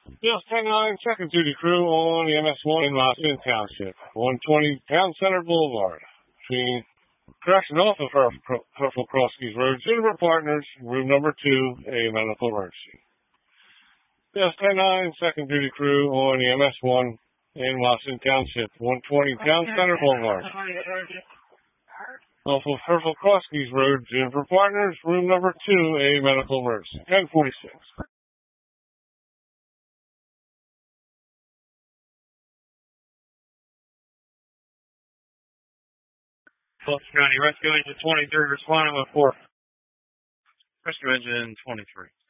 Yes, 10-9, second duty crew on the MS-1 in Lafayette Township, 120 Town Center Boulevard, between correction off of Herfel-Krosky's Road, Juniper Partners, room number 2, a medical emergency. Yes, 10-9, second duty crew on the MS-1 in Lafayette Township, 120 Town Center Boulevard, off of Herfel-Krosky's Road, Juniper Partners, room number 2, a medical emergency. 1046. Fulton County Rescue Engine 23 responding with 4. Rescue Engine 23.